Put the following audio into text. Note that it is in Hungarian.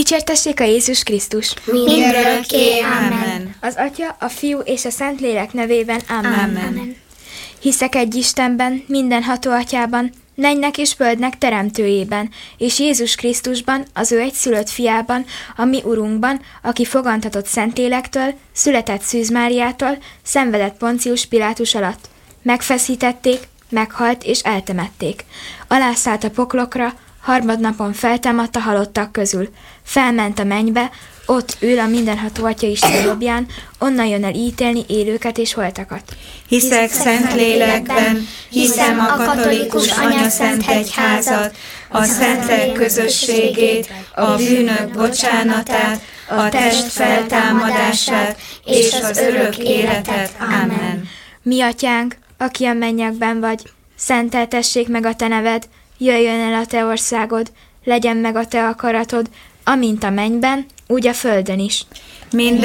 Dicsértessék a Jézus Krisztus! Mindörökké, amen. Az Atya, a Fiú és a Szentlélek nevében, amen. Hiszek egy Istenben, mindenható Atyában, mennynek és földnek teremtőjében, és Jézus Krisztusban, az ő egyszülött fiában, a mi Urunkban, aki fogantatott Szentlélektől, született Szűz Máriától, szenvedett Poncius Pilátus alatt. Megfeszítették, meghalt és eltemették. Alászállt a poklokra, harmadnapon feltámadt a halottak közül. Felment a mennybe, ott ül a mindenható Atya Isten jobbján, onnan jön el ítélni élőket és holtakat. Hiszek Szentlélekben, hiszem a katolikus anyaszent egyházat, a Szentlélek közösségét, a bűnök bocsánatát, a test feltámadását és az örök életet. Amen. Mi Atyánk, aki a mennyekben vagy, szenteltessék meg a te neved, jöjjön el a te országod, legyen meg a te akaratod, amint a mennyben, úgy a földön is. Minden